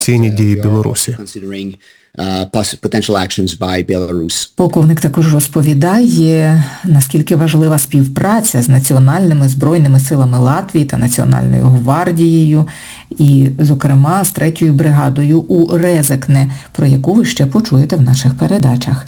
цінні дії Білорусі. Полковник також розповідає, наскільки важлива співпраця з національними збройними силами Латвії та Національною гвардією і, зокрема, з 3-ю бригадою у Резекне, про яку ви ще почуєте в наших передачах.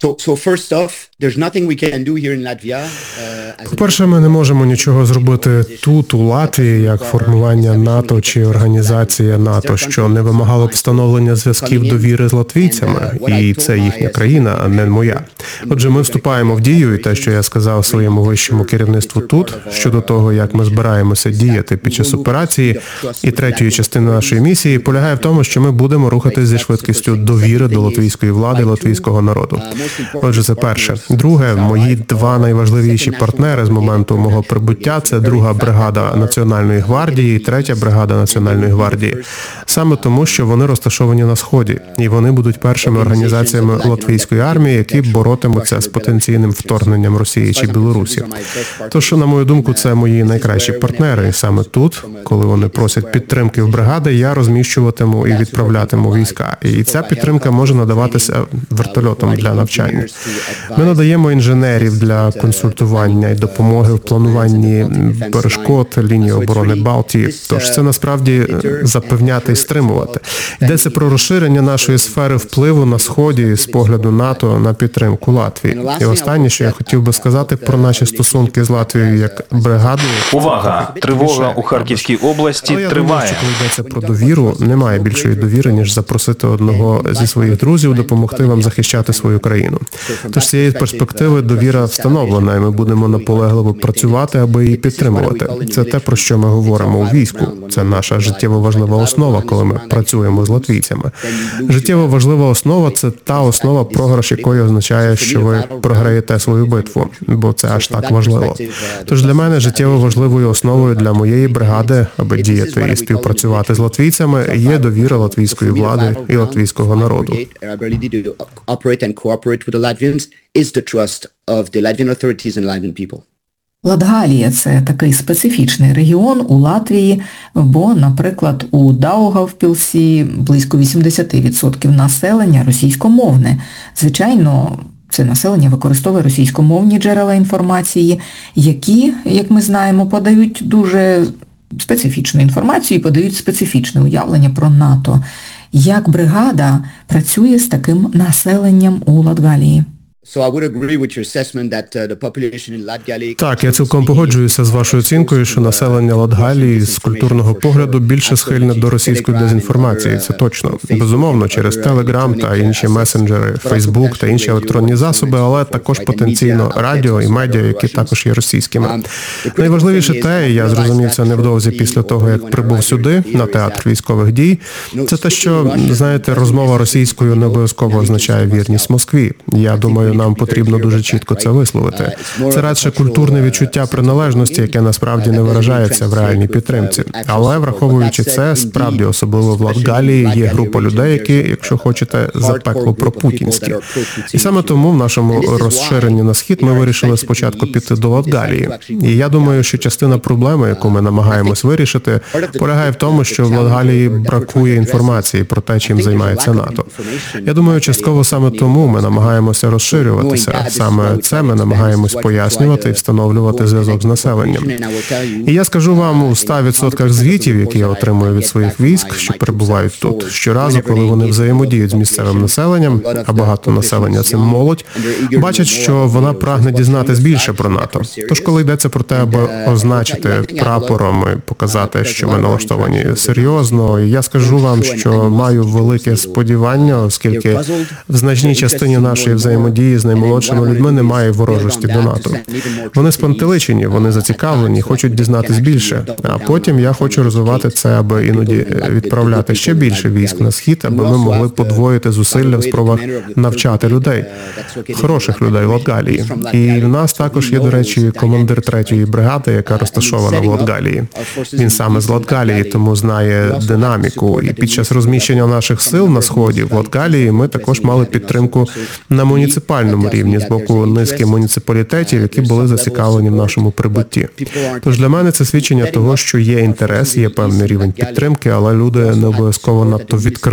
По-перше, ми не можемо нічого зробити тут, у Латвії, як формування НАТО чи організація НАТО, що не вимагало б встановлення зв'язків довіри з латвійцями, і це їхня країна, а не моя. Отже, ми вступаємо в дію, і те, що я сказав своєму вищому керівництву тут, щодо того, як ми збираємося діяти під час операції, і 3-ї частини нашої місії, полягає в тому, що ми будемо рухатись зі швидкістю довіри до латвійської влади і латвійського народу. Отже, це перше. Друге, мої 2 найважливіші партнери з моменту мого прибуття – це 2-га бригада Національної гвардії і 3-я бригада Національної гвардії. Саме тому, що вони розташовані на Сході, і вони будуть першими організаціями латвійської армії, які боротимуться з потенційним вторгненням Росії чи Білорусі. Тож, на мою думку, це мої найкращі партнери. І саме тут, коли вони просять підтримки в бригади, я розміщуватиму і відправлятиму війська. І ця підтримка може надаватися вертольотом для навчання. Ми надаємо інженерів для консультування і допомоги в плануванні перешкод лінії оборони Балтії. Тож це насправді запевняти і стримувати. Йдеться про розширення нашої сфери впливу на Сході з погляду НАТО на підтримку Латвії. І останнє, що я хотів би сказати про наші стосунки з Латвією як бригадою. Увага! Тривога у Харківській області триває. Думаю, що коли йдеться про довіру, немає більшої довіри, ніж запросити одного зі своїх друзів допомогти вам захищати свою країну. Тож з цієї перспективи довіра встановлена, і ми будемо наполегливо працювати, аби її підтримувати. Це те, про що ми говоримо у війську. Це наша життєво важлива основа, коли ми працюємо з латвійцями. Життєво важлива основа – це та основа, програш якої означає, що ви програєте свою битву, бо це аж так важливо. Тож для мене життєво важливою основою для моєї бригади, аби діяти і співпрацювати з латвійцями, є довіра латвійської влади і латвійського народу. Латгалія – це такий специфічний регіон у Латвії, бо, наприклад, у Даугавпілсі близько 80% населення російськомовне. Звичайно, це населення використовує російськомовні джерела інформації, які, як ми знаємо, подають дуже специфічну інформацію і подають специфічне уявлення про НАТО. Як бригада працює з таким населенням у Латгалії? Так, я цілком погоджуюся з вашою оцінкою, що населення Латгалії з культурного погляду більше схильне до російської дезінформації. Це точно. Безумовно, через Telegram та інші месенджери, Facebook та інші електронні засоби, але також потенційно радіо і медіа, які також є російськими. Найважливіше те, і я зрозумів це невдовзі після того, як прибув сюди, на театр військових дій, це те, що, знаєте, розмова російською не обов'язково означає вірність Москві. Я думаю, нам потрібно дуже чітко це висловити. Це радше культурне відчуття приналежності, яке насправді не виражається в реальній підтримці. Але, враховуючи це, справді, особливо в Латгалії, є група людей, які, якщо хочете, запекло пропутінські. І саме тому в нашому розширенні на схід ми вирішили спочатку піти до Латгалії. І я думаю, що частина проблеми, яку ми намагаємось вирішити, полягає в тому, що в Латгалії бракує інформації про те, чим займається НАТО. Я думаю, частково саме тому ми намагаємося розширюватися. Саме це ми намагаємось пояснювати і встановлювати зв'язок з населенням. І я скажу вам, у 100% звітів, які я отримую від своїх військ, що перебувають тут, щоразу, коли вони взаємодіють з місцевим населенням, а багато населення – це молодь, бачать, що вона прагне дізнатись більше про НАТО. Тож, коли йдеться про те, аби означити прапором і показати, що ми налаштовані серйозно, я скажу вам, що маю велике сподівання, оскільки в значній частині нашої взаємодії з наймолодшими людьми немає ворожості до НАТО. Вони спантеличені, вони зацікавлені, хочуть дізнатись більше. А потім я хочу розвивати це, аби іноді відправляти ще більше військ на схід, аби ми могли подвоїти зусилля в спробах навчати людей, хороших людей в Латгалії. І в нас також є, до речі, командир 3-ї бригади, яка розташована в Латгалії. Він саме з Латгалії, тому знає динаміку. І під час розміщення наших сил на сході в Латгалії ми також мали підтримку на муніципальному локальному рівні з боку низки муніципалітетів, які були зацікавлені в нашому прибутті. Тож для мене це свідчення того, що є інтерес, є певний рівень підтримки, але люди не обов'язково надто відкриті